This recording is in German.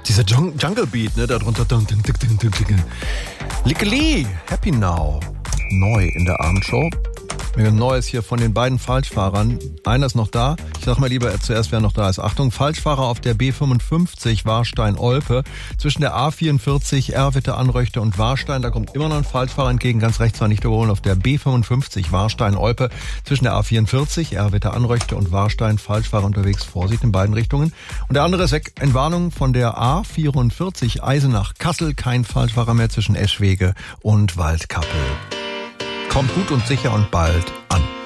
Dieser Jungle Beat, ne, da drunter. Lickeli, Happy Now. Neu in der Abendshow. Neues hier von den beiden Falschfahrern. Einer ist noch da. Ich sag mal lieber zuerst, wer noch da ist. Achtung, Falschfahrer auf der B55 Warstein-Olpe. Zwischen der A44 Erwitte-Anröchte und Warstein. Da kommt immer noch ein Falschfahrer entgegen. Ganz rechts war nicht überholen. Auf der B55 Warstein-Olpe. Zwischen der A44 Erwitte-Anröchte und Warstein. Falschfahrer unterwegs. Vorsicht in beiden Richtungen. Und der andere ist weg. Entwarnung von der A44 Eisenach-Kassel. Kein Falschfahrer mehr zwischen Eschwege und Waldkappel. Kommt gut und sicher und bald an.